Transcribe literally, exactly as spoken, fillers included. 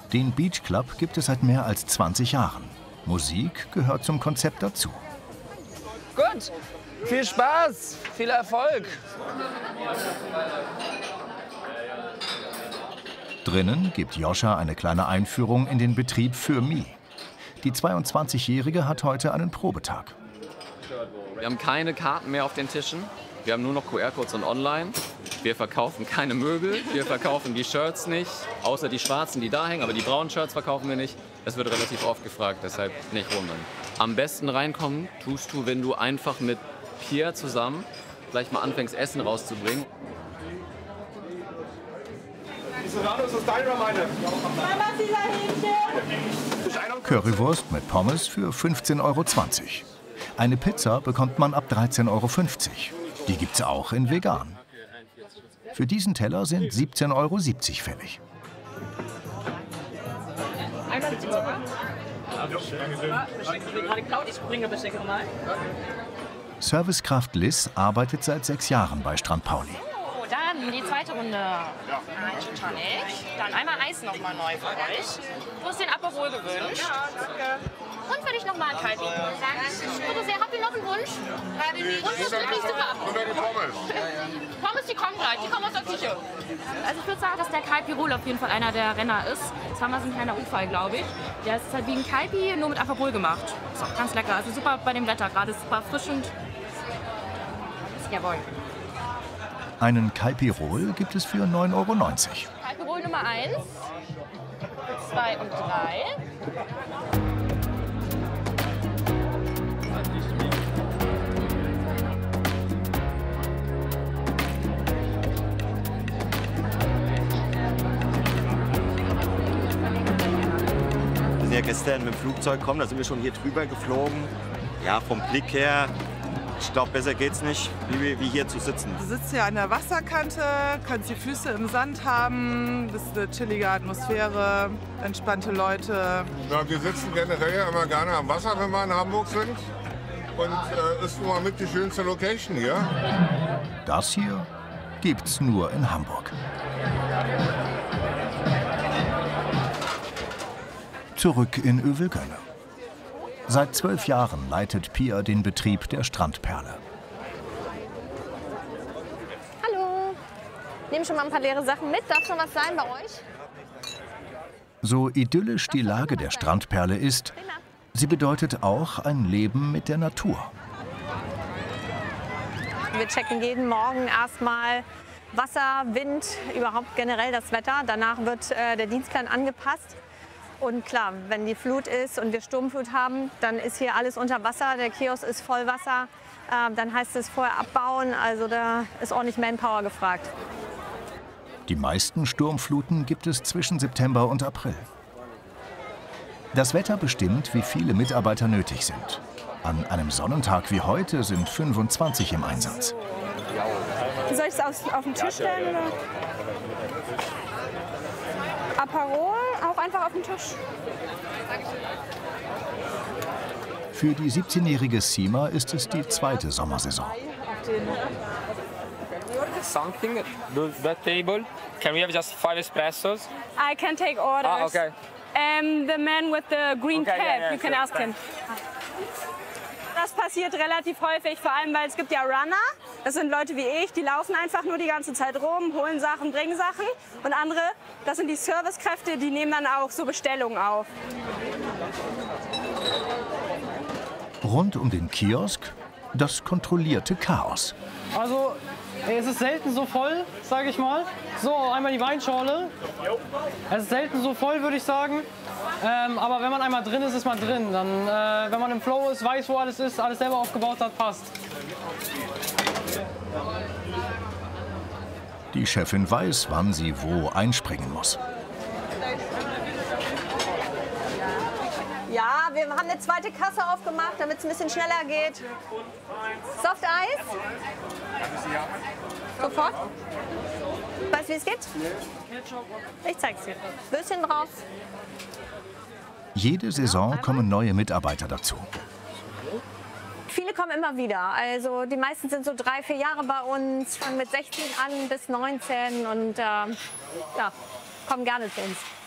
Den Beach Club gibt es seit mehr als zwanzig Jahren. Musik gehört zum Konzept dazu. Gut, viel Spaß, viel Erfolg. Drinnen gibt Joscha eine kleine Einführung in den Betrieb für Me. Die zweiundzwanzigjährige hat heute einen Probetag. Wir haben keine Karten mehr auf den Tischen. Wir haben nur noch Q R-Codes und online. Wir verkaufen keine Möbel, wir verkaufen die Shirts nicht, außer die schwarzen, die da hängen, aber die braunen Shirts verkaufen wir nicht. Das wird relativ oft gefragt, deshalb nicht wundern. Am besten reinkommen tust du, wenn du einfach mit Pierre zusammen gleich mal anfängst, Essen rauszubringen. Currywurst mit Pommes für fünfzehn Euro zwanzig. Eine Pizza bekommt man ab dreizehn Euro fünfzig. Die gibt's auch in vegan. Für diesen Teller sind siebzehn Euro siebzig fällig. Servicekraft Liz arbeitet seit sechs Jahren bei Strand Pauli. Oh, dann die zweite Runde. Einmal Gin Tonic, dann einmal Eis nochmal neu für euch. Du hast den Aperol gewünscht. Ja, danke. Und würde ich nochmal ein Kalbi. Bitte sehr, habt ihr noch einen Wunsch? Und das ist wirklich super. Oder die Pommes. Pommes, die kommen gleich, die kommen aus der Küche. Also ich würde sagen, dass der Kalpirol auf jeden Fall einer der Renner ist. Das haben wir so ein kleiner Unfall, glaube ich. Der ist halt wie ein Kalpi, nur mit Aperol gemacht. Ist auch ganz lecker. Also super bei dem Wetter gerade. Super erfrischend. Jawohl. Einen Kalpirol gibt es für neun Euro neunzig. Kalpirol Nummer eins, zwei und drei. Wir sind ja gestern mit dem Flugzeug gekommen, da sind wir schon hier drüber geflogen. Ja, vom Blick her, ich glaube, besser geht's nicht, wie, wie hier zu sitzen. Du sitzt hier an der Wasserkante, kannst die Füße im Sand haben, das ist eine chillige Atmosphäre, entspannte Leute. Ja, wir sitzen generell immer gerne am Wasser, wenn wir in Hamburg sind. Und äh, ist nun mal mit die schönste Location hier. Das hier gibt's nur in Hamburg. Zurück in Övelgönne. Seit zwölf Jahren leitet Pia den Betrieb der Strandperle. Hallo. Nehmen schon mal ein paar leere Sachen mit. Darf schon was sein bei euch? So idyllisch die Lage der Strandperle ist, sie bedeutet auch ein Leben mit der Natur. Wir checken jeden Morgen erstmal Wasser, Wind, überhaupt generell das Wetter. Danach wird äh, der Dienstplan angepasst. Und klar, wenn die Flut ist und wir Sturmflut haben, dann ist hier alles unter Wasser. Der Kiosk ist voll Wasser. Äh, dann heißt es vorher abbauen. Also da ist ordentlich Manpower gefragt. Die meisten Sturmfluten gibt es zwischen September und April. Das Wetter bestimmt, wie viele Mitarbeiter nötig sind. An einem Sonnentag wie heute sind fünfundzwanzig im Einsatz. Soll ich es auf, auf den Tisch stellen? Oder? Aperol, auch einfach auf den Tisch. Für die siebzehnjährige Sima ist es die zweite Sommersaison. Something, that table. Can we have just five espressos? I can take orders. Ah, okay. Um, the man with the green Okay, cap, yeah, yeah, you can sure, ask him. Das passiert relativ häufig, vor allem weil es gibt ja Runner. Das sind Leute wie ich, die laufen einfach nur die ganze Zeit rum, holen Sachen, bringen Sachen. Und andere, das sind die Servicekräfte, die nehmen dann auch so Bestellungen auf. Rund um den Kiosk das kontrollierte Chaos. Also es ist selten so voll, sage ich mal. So, einmal die Weinschorle. Es ist selten so voll, würde ich sagen. Ähm, aber wenn man einmal drin ist, ist man drin. Dann, äh, wenn man im Flow ist, weiß, wo alles ist, alles selber aufgebaut hat, passt. Die Chefin weiß, wann sie wo einspringen muss. Ja, wir haben eine zweite Kasse aufgemacht, damit es ein bisschen schneller geht. Soft Eis? Sofort? Weißt du, wie es geht? Ich zeig's dir. Würstchen drauf. Jede Saison kommen neue Mitarbeiter dazu. Viele kommen immer wieder. Also die meisten sind so drei, vier Jahre bei uns, fangen mit sechzehn an bis neunzehn und äh, ja, kommen gerne zu uns.